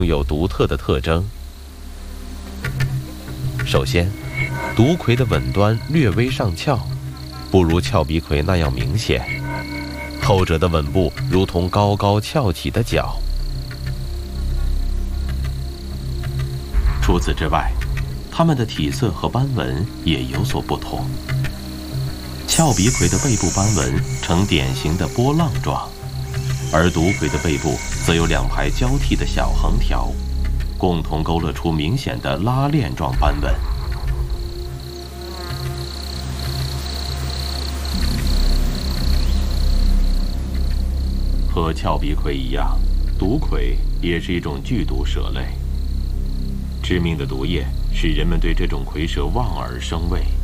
有独特的特征。首先，毒葵的吻端略微上翘，不如翘鼻葵那样明显，后者的吻部如同高高翘起的角。除此之外，它们的体色和斑纹也有所不同。翘鼻葵的背部斑纹呈典型的波浪状，而毒葵的背部则有2排交替的小横条，共同勾勒出明显的拉链状斑纹。和翘鼻葵一样，毒葵也是一种剧毒蛇类。致命的毒液使人们对这种蝰蛇望而生畏。